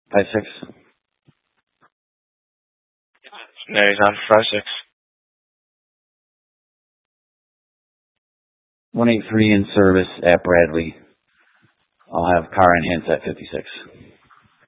56. No, he's on 56. 183 in service at Bradley. I'll have car enhance at 56.